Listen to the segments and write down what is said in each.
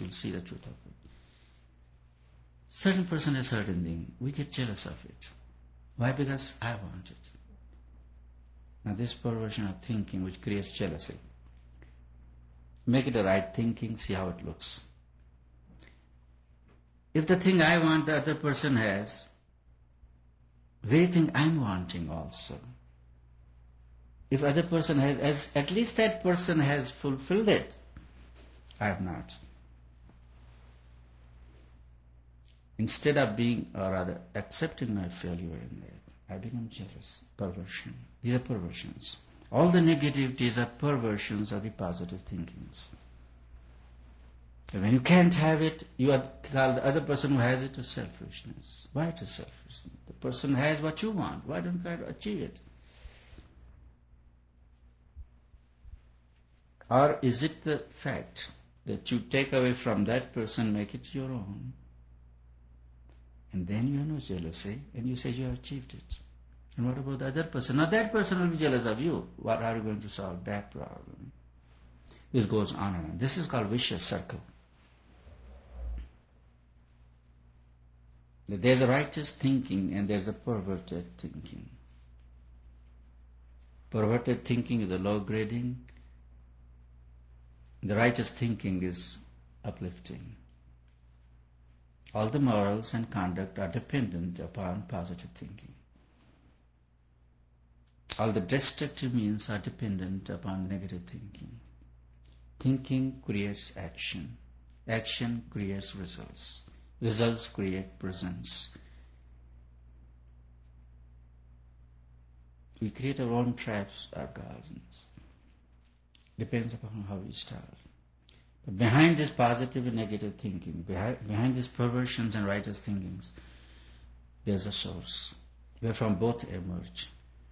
you'll see the truth of it. Certain person has certain thing, we get jealous of it. Why? Because I want it. Now this perversion of thinking which creates jealousy. Make it a right thinking, see how it looks. If the thing I want the other person has, very thing I'm wanting also. If other person has, at least that person has fulfilled it. I have not. Instead of being, or rather accepting my failure in that, I become jealous. Perversion. These are perversions. All the negativities are perversions of the positive thinkings. And when you can't have it, you are called the other person who has it a selfishness. Why it is selfishness? The person has what you want. Why don't you try to achieve it? Or is it the fact that you take away from that person, make it your own, and then you have no jealousy, and you say you have achieved it? And what about the other person? Now that person will be jealous of you. What are you going to solve that problem? This goes on and on. This is called vicious circle. There's a righteous thinking and there's a perverted thinking. Perverted thinking is a low grading. The righteous thinking is uplifting. All the morals and conduct are dependent upon positive thinking. All the destructive means are dependent upon negative thinking. Thinking creates action. Action creates results. Results create presence. We create our own traps, our gardens. Depends upon how we start. But behind this positive and negative thinking, behind these perversions and righteous thinkings, there's a source where from both emerge.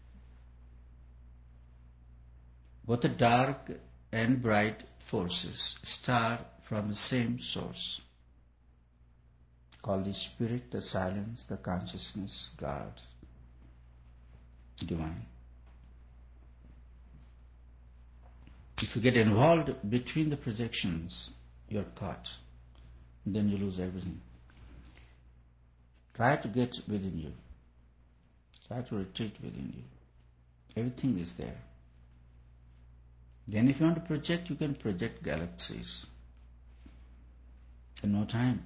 Both the dark and bright forces start from the same source, called the Spirit, the Silence, the Consciousness, God, Divine. If you get involved between the projections, you're caught. Then you lose everything. Try to get within you. Try to retreat within you. Everything is there. Then if you want to project, you can project galaxies in no time.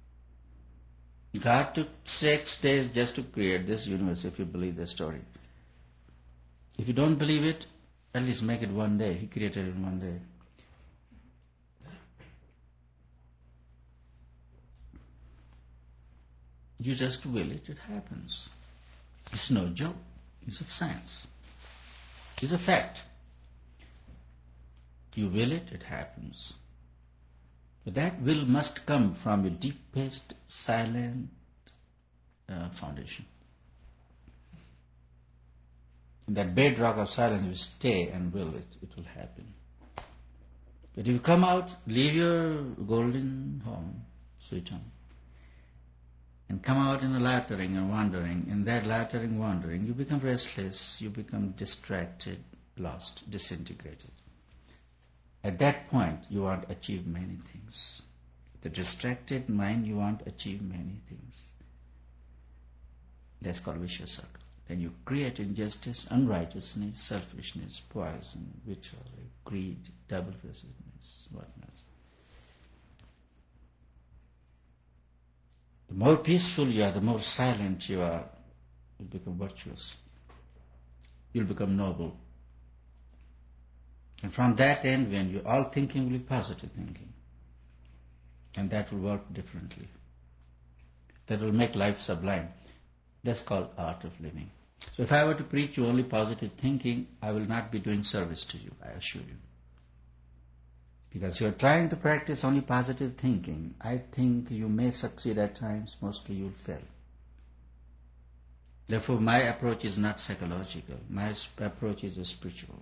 God took 6 days just to create this universe, if you believe the story. If you don't believe it, at least make it 1 day. He created it in 1 day. You just will it, it happens. It's no joke. It's a science. It's a fact. You will it, it happens. But that will must come from your deepest silent foundation. That bedrock of silence will stay and will it. It will happen. But if you come out, leave your golden home, sweet home, and come out in a loitering and wandering, in that loitering wandering, you become restless, you become distracted, lost, disintegrated. At that point, you want to achieve many things. The distracted mind, you want to achieve many things. That's called vicious circle. Then you create injustice, unrighteousness, selfishness, poison, vitriol, greed, double-facedness, whatnot. The more peaceful you are, the more silent you are, you'll become virtuous. You'll become noble. And from that end, when you all thinking will be positive thinking. And that will work differently. That will make life sublime. That's called art of living. So if I were to preach you only positive thinking, I will not be doing service to you, I assure you. Because you are trying to practice only positive thinking, I think you may succeed at times, mostly you'll fail. Therefore, my approach is not psychological. My approach is spiritual.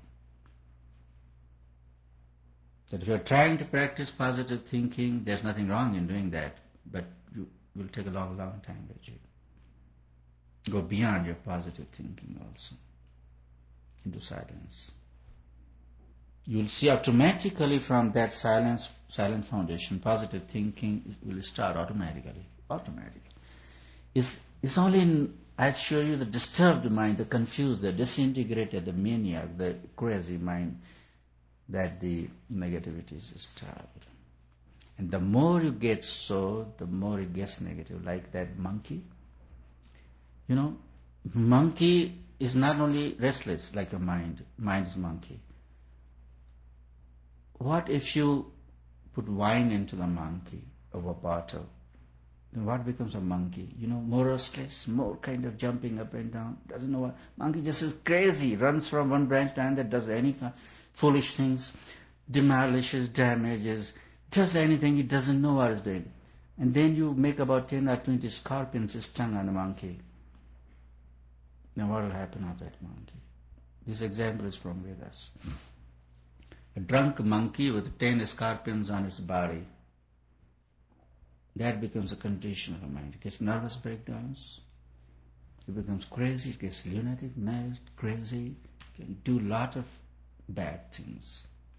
That if you are trying to practice positive thinking, there's nothing wrong in doing that, but you will take a long, long time, Rajiv. Go beyond your positive thinking also, into silence. You will see automatically from that silent foundation, positive thinking will start automatically. It's only in, I show you, the disturbed mind, the confused, the disintegrated, the maniac, the crazy mind, that the negativities start. And the more you get so, the more it gets negative. Like that monkey. Monkey is not only restless like a mind is monkey. What if you put wine into the monkey of a bottle? Then what becomes a monkey? More restless, more kind of jumping up and down, doesn't know what. Monkey just is crazy, runs from one branch to another, does any kind of foolish things, demolishes, damages, does anything, he doesn't know what he's doing. And then you make about 10 or 20 scorpions stung on a monkey. Now what will happen to that monkey? This example is from Vedas. A drunk monkey with 10 scorpions on its body. That becomes a condition of the mind. It gets nervous breakdowns. It becomes crazy. It gets lunatic, mad, crazy. It can do a lot of bad things.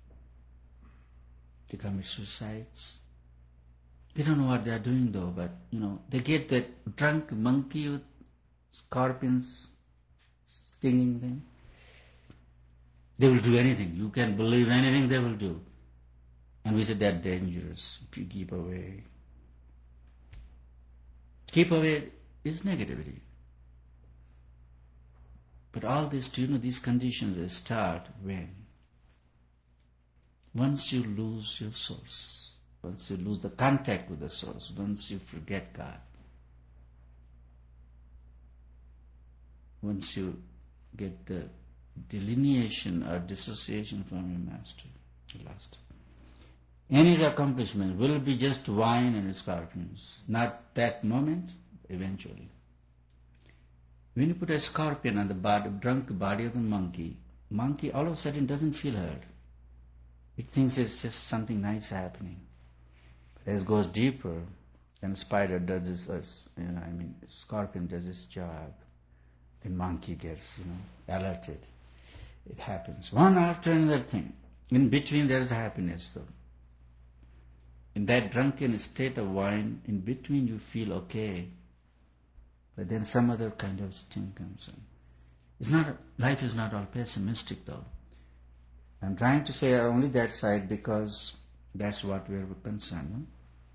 They commit suicides. They don't know what they are doing though, but they get that drunk monkey with scorpions stinging them. They will do anything. You can believe anything they will do. And we say they're dangerous. If you keep away. Keep away is negativity. But all this, these conditions they start when? Once you lose your source. Once you lose the contact with the source. Once you forget God. Once you get the delineation or dissociation from your master, you lost. Any accomplishment will be just wine and scorpions. Not that moment, eventually. When you put a scorpion on the drunk body of the monkey all of a sudden doesn't feel hurt. It thinks it's just something nice happening. But as it goes deeper, and spider does its, scorpion does its job, the monkey gets, alerted. It happens one after another thing. In between there is happiness though. In that drunken state of wine, in between you feel okay, but then some other kind of sting comes in. Life is not all pessimistic though. I'm trying to say only that side because that's what we're concerned. No?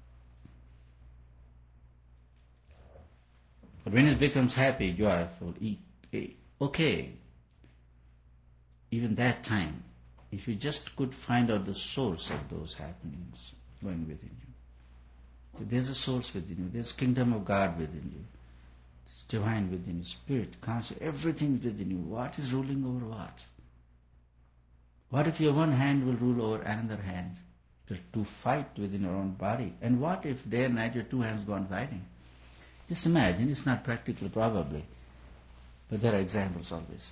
But when it becomes happy, joyful, okay, even that time, if you just could find out the source of those happenings going within you. So there's a source within you. There's kingdom of God within you. There's divine within you. Spirit, conscious, everything within you. What is ruling over what? What if your one hand will rule over another hand? To fight within your own body. And what if day and night your two hands go on fighting? Just imagine, it's not practical probably. But there are examples always.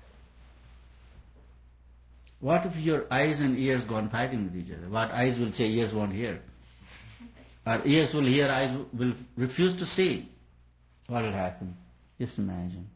What if your eyes and ears go on fighting with each other? What eyes will say, ears won't hear. Or ears will hear, eyes will refuse to see. What will happen? Just imagine.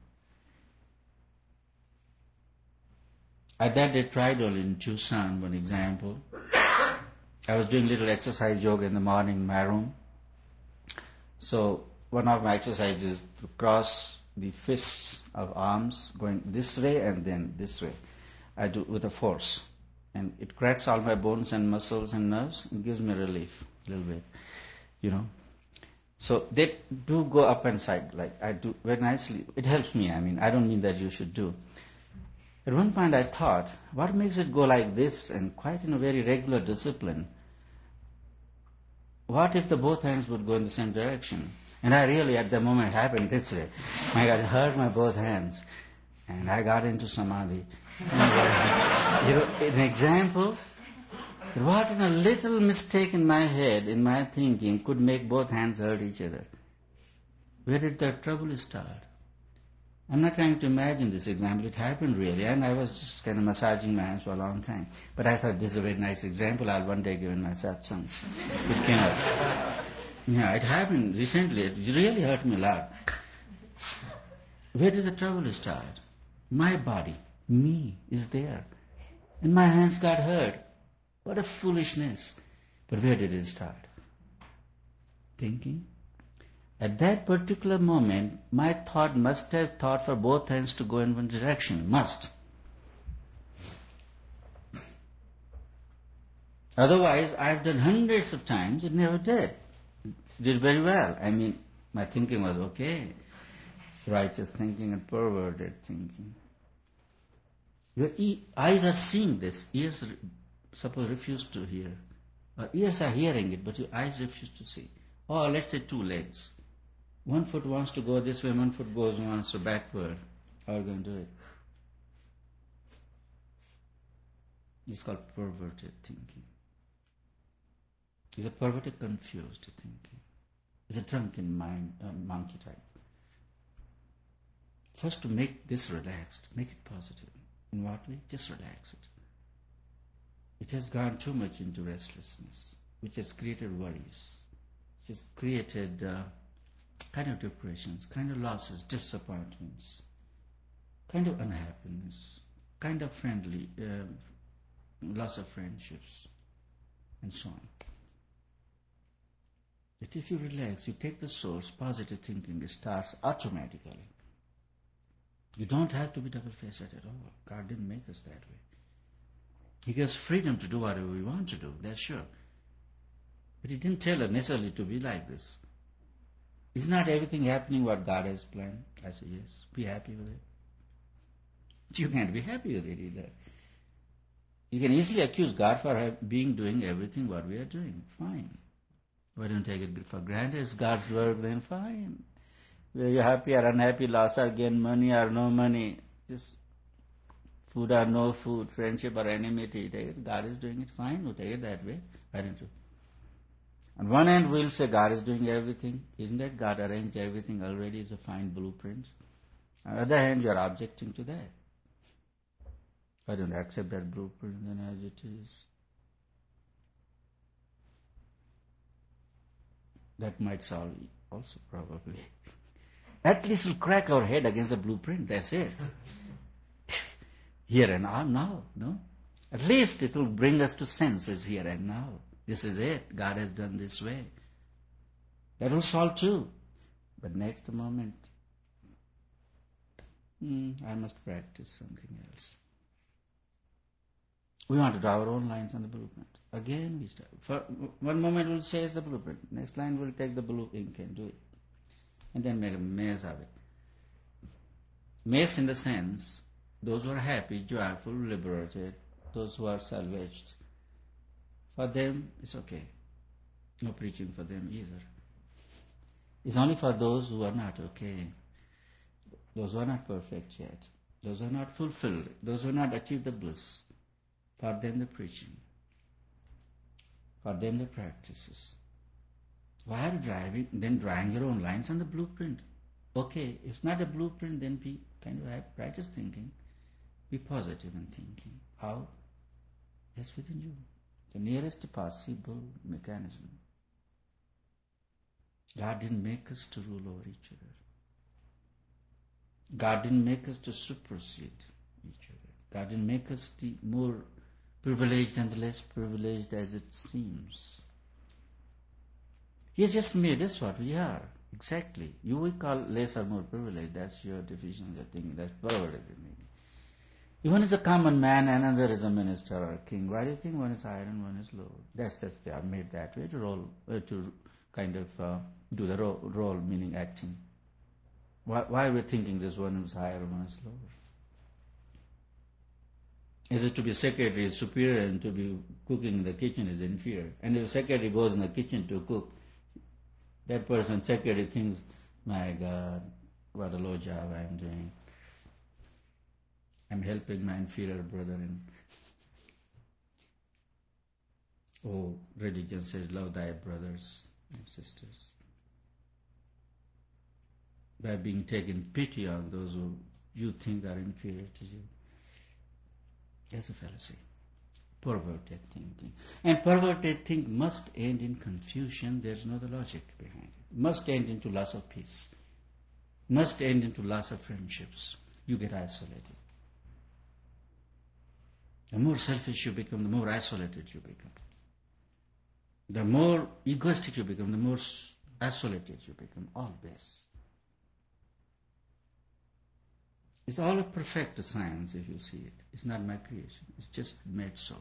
I that day tried all in Tucson, one example. I was doing little exercise yoga in the morning in my room. So one of my exercises is to cross the fists of arms going this way and then this way. I do with a force. And it cracks all my bones and muscles and nerves and gives me relief a little bit, So they do go up and side like I do very nicely. It helps me, I don't mean that you should do. At one point I thought, what makes it go like this and quite in a very regular discipline? What if the both hands would go in the same direction? And I really, at the moment, it happened this way. My God, it hurt my both hands. And I got into samadhi. An example, what in a little mistake in my head, in my thinking, could make both hands hurt each other? Where did the trouble start? I'm not trying to imagine this example. It happened really, and I was just kind of massaging my hands for a long time. But I thought this is a very nice example. I'll one day give in my satsangs. It came out. Yeah, it happened recently. It really hurt me a lot. Where did the trouble start? My body, me, is there. And my hands got hurt. What a foolishness. But where did it start? Thinking. At that particular moment, my thought must have thought for both hands to go in one direction. Must. Otherwise, I've done hundreds of times, it never did. Did very well. I mean, my thinking was okay. Righteous thinking and perverted thinking. Your eyes are seeing this. Ears, suppose, refuse to hear. Or ears are hearing it, but your eyes refuse to see. Or let's say 2 legs. One foot wants to go this way, one foot wants to backward. How are you going to do it? It's called perverted thinking. It's a perverted, confused thinking. It's a drunken mind, monkey type. First, to make this relaxed, make it positive. In what way? Just relax it. It has gone too much into restlessness, which has created worries, which has created kind of depressions, kind of losses, disappointments, kind of unhappiness, kind of loss of friendships, and so on. But if you relax, you take the source, positive thinking, it starts automatically. You don't have to be double-faced at all. God didn't make us that way. He gives freedom to do whatever we want to do, that's sure. But He didn't tell us necessarily to be like this. Is not everything happening what God has planned? I say yes. Be happy with it. You can't be happy with it either. You can easily accuse God for doing everything what we are doing. Fine. Why don't take it for granted? It's God's work, then fine. Whether you're happy or unhappy, loss or gain, money or no money, just food or no food, friendship or enmity, take it. God is doing it, fine. We'll take it that way. Why don't you? On one hand, we'll say God is doing everything. Isn't that God arranged everything already as a fine blueprint? On the other hand, you're objecting to that. Why don't you accept that blueprint then as it is? That might solve it also, probably. At least it'll crack our head against the blueprint, that's it. Here and now, no? At least it will bring us to senses here and now. This is it. God has done this way. That will solve too. But next moment, I must practice something else. We want to draw our own lines on the blueprint. Again we start. For one moment we'll say it's the blueprint. Next line we'll take the blue ink and do it. And then make a mess of it. Mess in the sense, those who are happy, joyful, liberated, those who are salvaged, for them it's okay. No preaching for them either. It's only for those who are not okay. Those who are not perfect yet. Those who are not fulfilled. Those who have not achieved the bliss. For them the preaching. For them the practices. Why are you drawing your own lines on the blueprint? Okay, if it's not a blueprint, then be kind of practice thinking. Be positive in thinking. How? Yes, within you. The nearest possible mechanism. God didn't make us to rule over each other. God didn't make us to supersede each other. God didn't make us the more privileged and the less privileged as it seems. He has just made us what we are. Exactly. You will call less or more privileged. That's your division of the thinking. That's perverted thinking. If one is a common man and another is a minister or a king, why do you think one is higher and one is lower? That's they are made that way to kind of do the role, meaning acting. Why are we thinking this one is higher and one is lower? Is it to be secretary is superior and to be cooking in the kitchen is inferior? And if secretary goes in the kitchen to cook, that person, secretary, thinks, my God, what a low job I am doing. I'm helping my inferior brother in. Oh, religion says, love thy brothers and sisters. By being taken pity on those who you think are inferior to you. That's a fallacy. Perverted thinking. And perverted thinking must end in confusion. There's no other logic behind it. Must end into loss of peace. Must end into loss of friendships. You get isolated. The more selfish you become, the more isolated you become. The more egoistic you become, the more isolated you become. Always. It's all a perfect science if you see it. It's not my creation. It's just made so.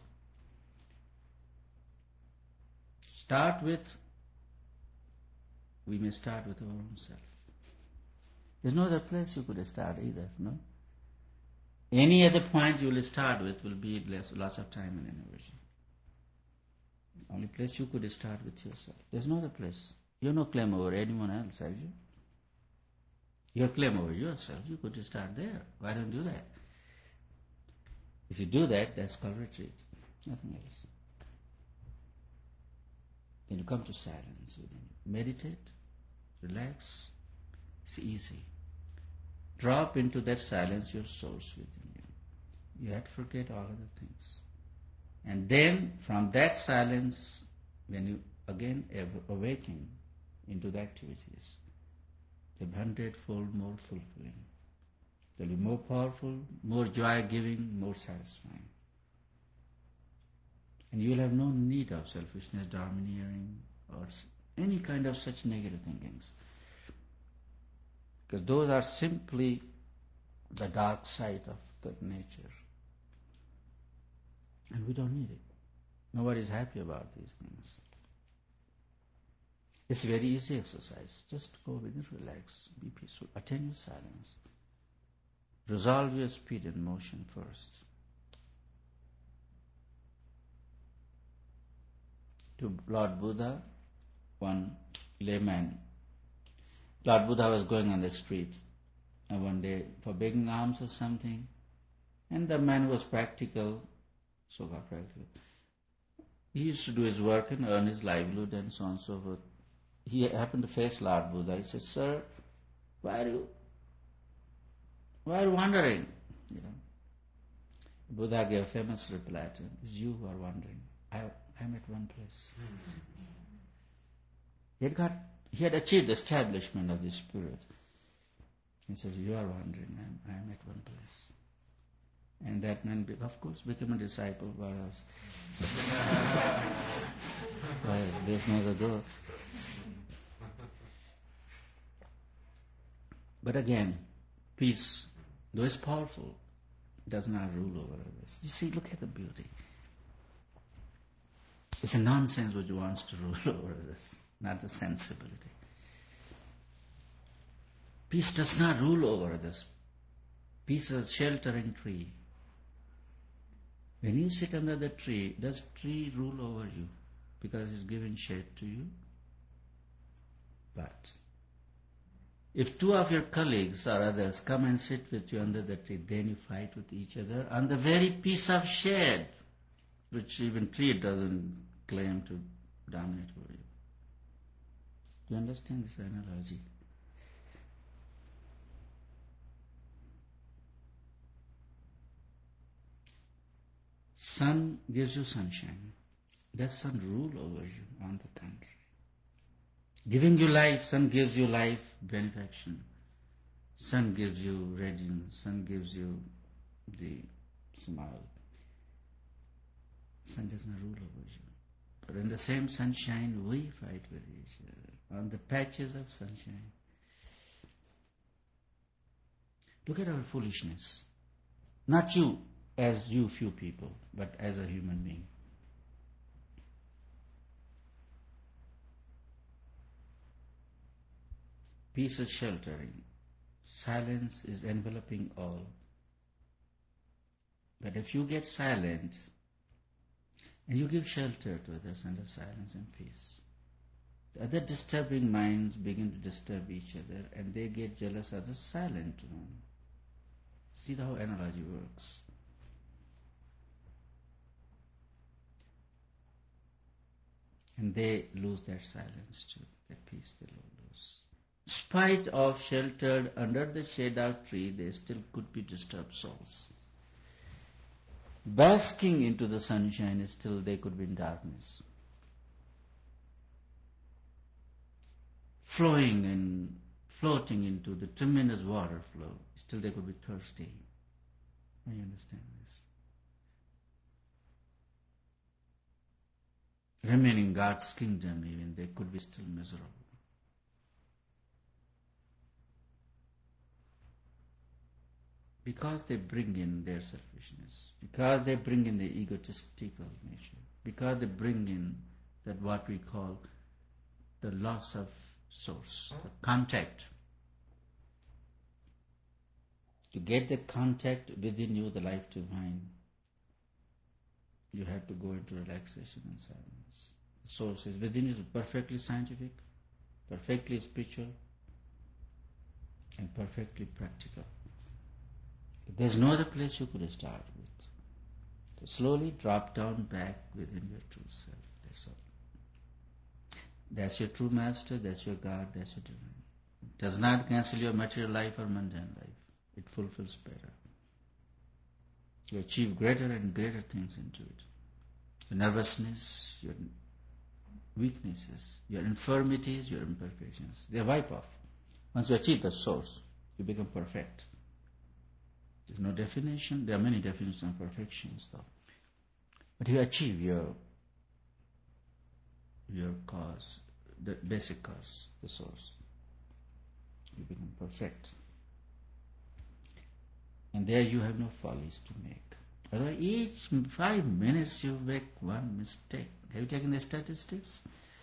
We may start with our own self. There's no other place you could start either, no? Any other point you will start with will be loss of time and energy. The only place you could start with yourself. There's no other place. You have no claim over anyone else, have you? You have claim over yourself. You could start there. Why don't you do that? If you do that, that's called retreat. Nothing else. Then you come to silence within you. Meditate, relax. It's easy. Drop into that silence your source within you. You have to forget all other things. And then from that silence, when you again awaken into the activities, they'll be 100-fold more fulfilling. They'll be more powerful, more joy-giving, more satisfying. And you will have no need of selfishness, domineering, or any kind of such negative thinkings. Because those are simply the dark side of the nature. And we don't need it. Nobody is happy about these things. It's a very easy exercise. Just go within, relax, be peaceful, attain your silence. Resolve your speed and motion first. To Lord Buddha, one layman. Lord Buddha was going on the street one day for begging alms or something, and the man was practical, so-called practical. He used to do his work and earn his livelihood and so on and so forth. He happened to face Lord Buddha. He said, "Sir, why are you wandering?" Buddha gave a famous reply to him. "It's you who are wandering. I'm at one place." He had achieved establishment of the spirit. He said, "You are wandering. I'm at one place." And that man, of course, became a disciple. Whereas, there's no other door. But again, peace, though it's powerful, does not rule over others. You see, look at the beauty. It's a nonsense which wants to rule over others, not the sensibility. Peace does not rule over others. Peace is a sheltering tree. When you sit under the tree, does tree rule over you because it's giving shade to you? But if two of your colleagues or others come and sit with you under the tree, then you fight with each other on the very piece of shade, which even tree doesn't claim to dominate over you. Do you understand this analogy? Sun gives you sunshine. Does sun rule over you? On the contrary. Giving you life, sun gives you life, benefaction. Sun gives you radiance, sun gives you the smile. Sun does not rule over you. But in the same sunshine, we fight with each other on the patches of sunshine. Look at our foolishness. Not you as you few people, but as a human being. Peace is sheltering. Silence is enveloping all. But if you get silent and you give shelter to others under silence and peace, the other disturbing minds begin to disturb each other and they get jealous of the silent one. See how analogy works. And they lose their silence too, their peace they lose. In spite of sheltered under the shade of tree, they still could be disturbed souls. Basking into the sunshine, still they could be in darkness. Flowing and floating into the tremendous water flow, still they could be thirsty. I understand this. remain in God's kingdom even, they could be still miserable. Because they bring in their selfishness, because they bring in the egotistical nature, because they bring in that what we call the loss of source, the contact. To get the contact within you, the life divine, you have to go into relaxation and silence. The source is within you, perfectly scientific, perfectly spiritual, and perfectly practical. There's no other place you could start with. So slowly drop down back within your true self. That's all. That's your true master, that's your God, that's your divine. It does not cancel your material life or mundane life. It fulfills better. You achieve greater and greater things into it. Your nervousness, your weaknesses, your infirmities, your imperfections, they wipe off. Once you achieve the source, you become perfect. There's no definition. There are many definitions of perfections, though. But you achieve your cause, the basic cause, the source. You become perfect. And there you have no follies to make. Although each 5 minutes you make one mistake. Have you taken the statistics?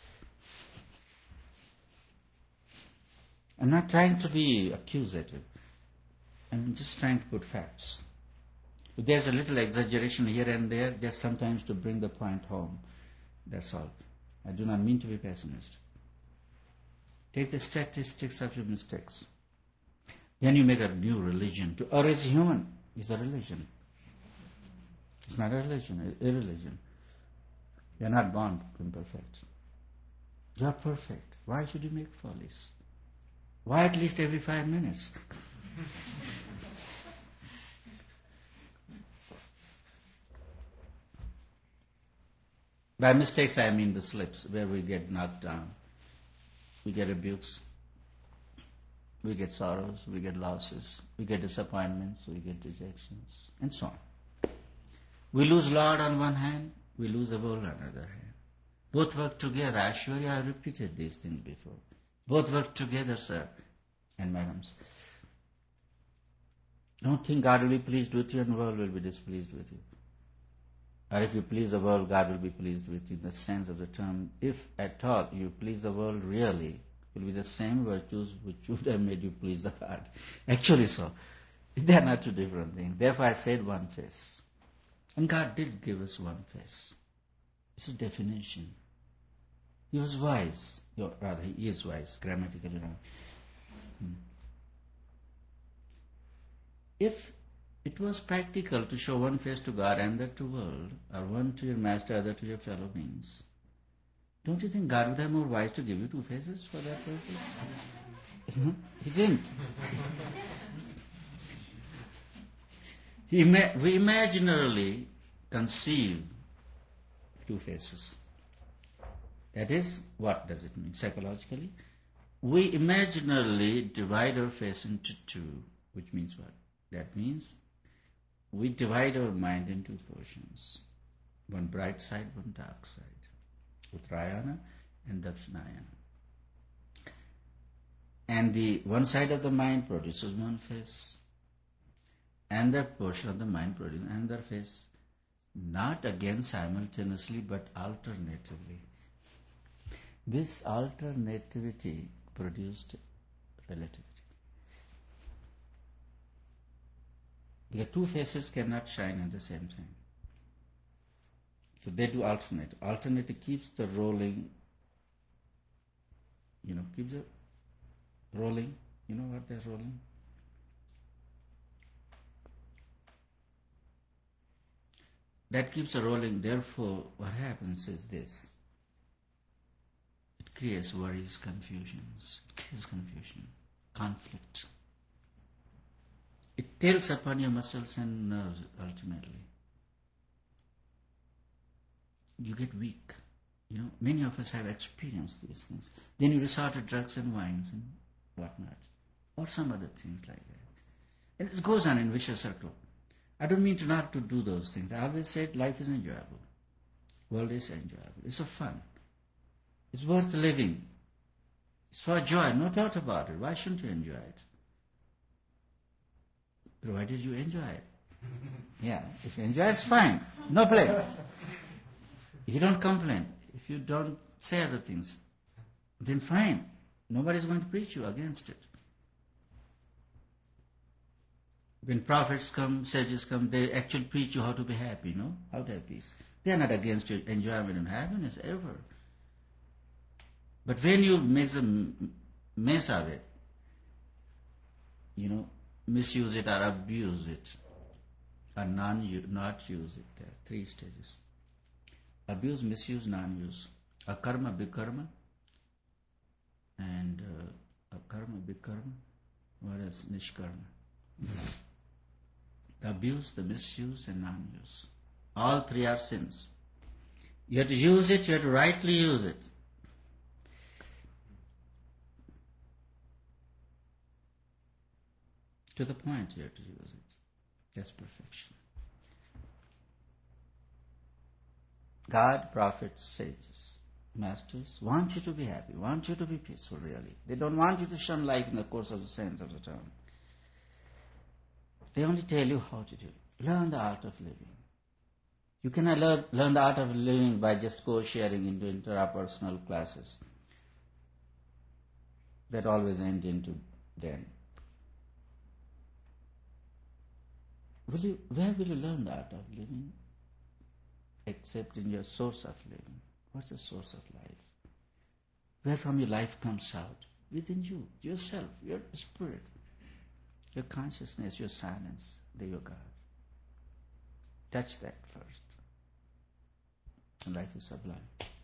I'm not trying to be accusative. I'm just trying to put facts. If there's a little exaggeration here and there, just sometimes to bring the point home. That's all. I do not mean to be pessimist. Take the statistics of your mistakes. Then you make a new religion. To err is human. It's a religion. It's not a religion, it's a religion. You're not born imperfect. You're perfect. Why should you make follies? Why at least every 5 minutes? By mistakes I mean the slips, where we get knocked down. We get rebukes. We get sorrows, we get losses, we get disappointments, we get dejections, and so on. We lose Lord on one hand, we lose the world on the other hand. Both work together. Ashwarya, I have repeated these things before. Both work together, sir and madams. Don't think God will be pleased with you and the world will be displeased with you. Or if you please the world, God will be pleased with you in the sense of the term. If at all you please the world really, it will be the same virtues which would have made you please the God. Actually so. They are not two different things. Therefore I said one face. And God did give us one face. It's a definition. He was wise. Rather, he is wise, grammatically wrong. If it was practical to show one face to God and that to world, or one to your master, other to your fellow beings, don't you think God would have more wise to give you two faces for that purpose? He didn't. We imaginarily conceive two faces. That is, what does it mean psychologically? We imaginarily divide our face into two, which means what? That means we divide our mind into portions. One bright side, one dark side. Uttarayana and Dakshinayana. And the one side of the mind produces one face, and that portion of the mind produces another face. Not again simultaneously, but alternatively. This alternativity produced relativity. The two faces cannot shine at the same time. So they do alternate. Alternate keeps the rolling, keeps the rolling. You know what they're rolling? That keeps the rolling. Therefore, what happens is this. It creates worries, confusions. It creates confusion, conflict. It tells upon your muscles and nerves ultimately. You get weak. Many of us have experienced these things. Then you resort to drugs and wines and whatnot, or some other things like that. And it goes on in vicious circle. I don't mean not to do those things. I always said life is enjoyable. World is enjoyable. It's a fun. It's worth living. It's for joy, no doubt about it. Why shouldn't you enjoy it? Provided you enjoy it. Yeah, if you enjoy it's fine. No blame. If you don't complain, if you don't say other things, then fine. Nobody's going to preach you against it. When prophets come, sages come, they actually preach you how to be happy, no? How to have peace. They are not against your enjoyment and happiness ever. But when you make a mess of it, misuse it or abuse it, or not use it, there are 3 stages. Abuse, misuse, non-use. Akarma, bikarma, and akarma, bikarma, what else? Nishkarma. The abuse, the misuse, and non-use. All 3 are sins. You have to use it, you have to rightly use it. To the point you have to use it. That's perfection. God, prophets, sages, masters want you to be happy, want you to be peaceful really. They don't want you to shun life in the course of the sense of the term. They only tell you how to do it. Learn the art of living. You cannot learn the art of living by just sharing into interpersonal classes that always end into den. Where will you learn the art of living? Except in your source of living. What's the source of life? Where from your life comes out? Within you, yourself, your spirit, your consciousness, your silence, your God. Touch that first. And life is sublime.